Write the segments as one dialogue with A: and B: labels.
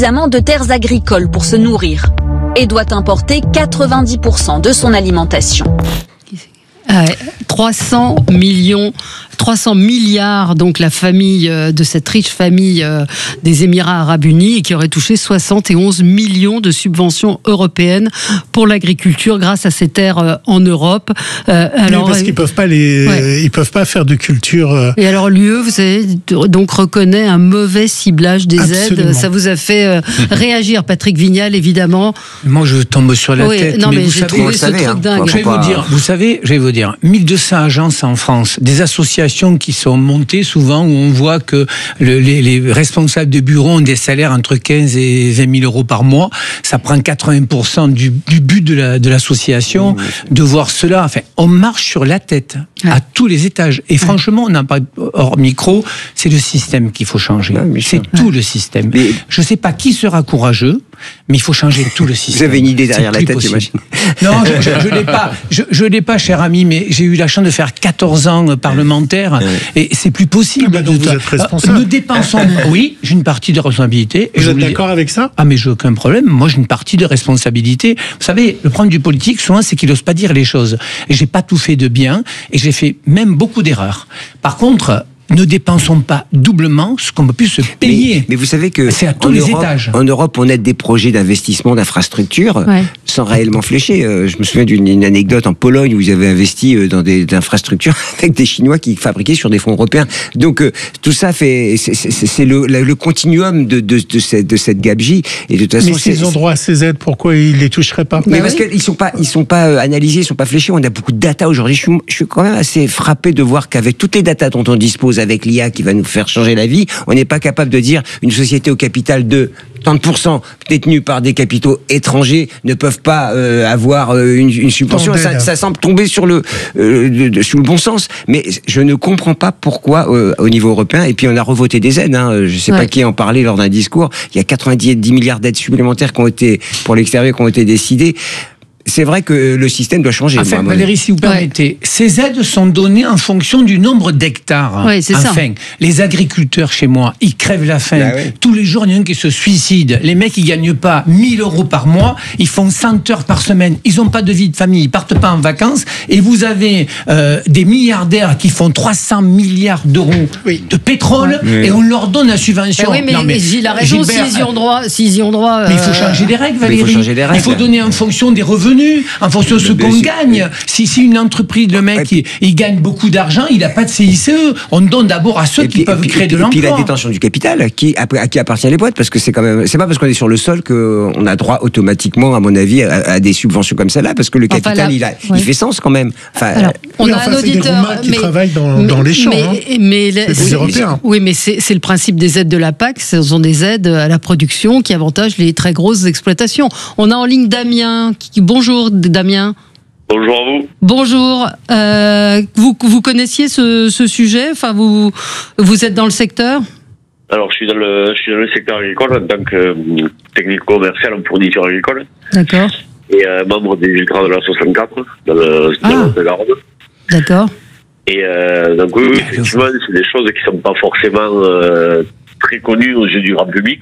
A: suffisamment de terres agricoles pour se nourrir et doit importer 90% de son alimentation.
B: 300 milliards, donc la famille de cette riche famille des Émirats Arabes Unis, et qui aurait touché 71 millions de subventions européennes pour l'agriculture grâce à ces terres en Europe.
C: Alors, parce qu'ils peuvent pas ils peuvent pas faire de culture.
B: Et alors l'UE, vous savez, donc reconnaît un mauvais ciblage des
C: Absolument.
B: aides. Ça vous a fait réagir, Patrick Vignal, évidemment.
D: Moi, je tombe sur la tête.
B: Non, mais
D: vous
B: j'ai
D: savez,
B: trouvé ce truc dingue.
D: Je vais vous dire, 1200 agences en France, des associations qui sont montées souvent où on voit que les responsables de bureaux ont des salaires entre 15 et 20 000 euros par mois. Ça prend 80% du but de l'association de voir cela. Enfin, on marche sur la tête à tous les étages. Et franchement, on n'a pas hors micro, c'est le système qu'il faut changer. C'est tout le système. Mais je ne sais pas qui sera courageux, mais il faut changer tout le système.
E: Vous avez une idée derrière la tête, j'imagine.
D: Non, je l'ai pas, cher ami, mais j'ai eu la chance de faire 14 ans parlementaire et c'est plus possible.
C: Donc vous êtes responsable.
D: Nous dépensons. Oui, j'ai une partie de responsabilité.
C: Vous êtes d'accord avec ça ?
D: Ah, mais j'ai aucun problème. Moi, j'ai une partie de responsabilité. Vous savez, le problème du politique, souvent, c'est qu'il n'ose pas dire les choses. Et j'ai pas tout fait de bien et j'ai fait même beaucoup d'erreurs. Par contre, ne dépensons pas doublement ce qu'on peut plus se payer.
E: Mais vous savez que
D: c'est à tous les étages.
E: En Europe, on aide des projets d'investissement d'infrastructures sans réellement flécher. Je me souviens d'une anecdote en Pologne où ils avaient investi dans des infrastructures avec des Chinois qui fabriquaient sur des fonds européens. Donc tout ça c'est le continuum de cette gabegie. Et de toute façon,
C: mais s'ils ont droit à ces aides, pourquoi ils les toucheraient pas ?
E: Mais parce qu'ils sont pas analysés, ils sont pas fléchés. On a beaucoup de data aujourd'hui. Je suis quand même assez frappé de voir qu'avec toutes les datas dont on dispose, avec l'IA qui va nous faire changer la vie, on n'est pas capable de dire une société au capital de 30% détenue par des capitaux étrangers ne peuvent pas avoir une subvention. Ça semble tomber sur le bon sens. Mais je ne comprends pas pourquoi au niveau européen, et puis on a revoté des aides, je ne sais pas qui en parlait lors d'un discours, il y a 90 milliards d'aides supplémentaires qui ont été, pour l'extérieur, qui ont été décidées. C'est vrai que le système doit changer.
D: Enfin, Valérie, si vous permettez, ces aides sont données en fonction du nombre d'hectares.
B: Oui, c'est ça.
D: Les agriculteurs chez moi, ils crèvent la faim. Tous les jours, il y en a un qui se suicide. Les mecs, ils gagnent pas 1000 euros par mois. Ils font 100 heures par semaine. Ils n'ont pas de vie de famille. Ils partent pas en vacances. Et vous avez des milliardaires qui font 300 milliards d'euros de pétrole et on leur donne la subvention.
B: Mais Gilles a raison. S'ils y ont droit.
D: Mais il faut changer les règles, Valérie. Il faut donner en fonction des revenus. En fonction de ce qu'on gagne. Si une entreprise, le mec, il gagne beaucoup d'argent, il n'a pas de CICE. On donne d'abord à ceux qui peuvent créer de l'emploi.
E: Et puis la détention du capital, à qui appartient les boîtes, parce que c'est pas parce qu'on est sur le sol qu'on a droit automatiquement, à mon avis, à des subventions comme celle-là, parce que le capital, il fait sens quand même.
B: On a un auditeur
C: qui travaille dans les champs. C'est des Européens.
B: Oui, mais c'est le principe des aides de la PAC. Ce sont des aides à la production qui avantagent les très grosses exploitations. On a en ligne Damien. Bonjour Damien.
F: Bonjour à vous.
B: Bonjour. Vous connaissiez ce sujet ? Enfin, vous êtes dans le secteur ?
F: Alors, je suis dans le secteur agricole en tant que technique commercial en fourniture agricole.
B: D'accord.
F: Et membre des Ultras de la 64 dans le Lot-et-Garonne.
B: D'accord.
F: Et donc oui, effectivement, c'est des choses qui ne sont pas forcément très connues aux yeux du grand public.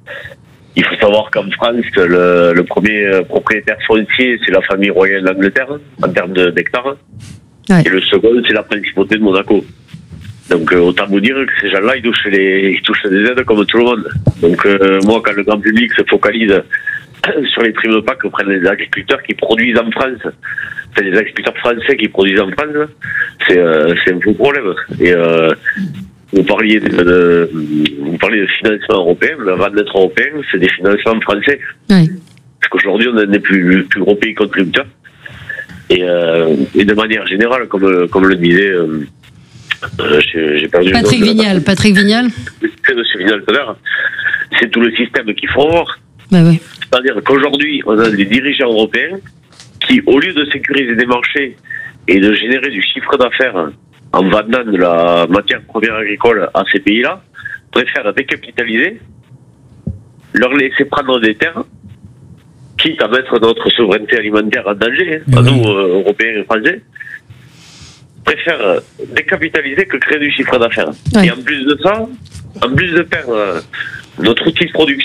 F: Il faut savoir qu'en France, le premier propriétaire foncier, c'est la famille royale d'Angleterre, en termes d'hectares. Et le second, c'est la principauté de Monaco. Donc, autant vous dire que ces gens-là, ils touchent des aides comme tout le monde. Donc, moi, quand le grand public se focalise sur les primes PAC que prennent les agriculteurs qui produisent en France, c'est les agriculteurs français qui produisent en France, c'est un faux problème. Et vous parliez de financement européen, mais avant d'être européen, c'est des financements français. Oui. Parce qu'aujourd'hui, on est le plus gros pays contributeur. Et de manière générale, comme le disait, j'ai perdu
B: Patrick Vignal. Patrick Vignal.
F: C'est M. Vignal tout à l'heure. C'est tout le système qu'il faut avoir.
B: Oui.
F: C'est-à-dire qu'aujourd'hui, on a des dirigeants européens qui, au lieu de sécuriser des marchés et de générer du chiffre d'affaires en vendant de la matière première agricole à ces pays-là, préfèrent décapitaliser, leur laisser prendre des terres, quitte à mettre notre souveraineté alimentaire en danger, à nous, Européens et Français, préfèrent décapitaliser que créer du chiffre d'affaires. Et en plus de ça, en plus de perdre notre outil de production,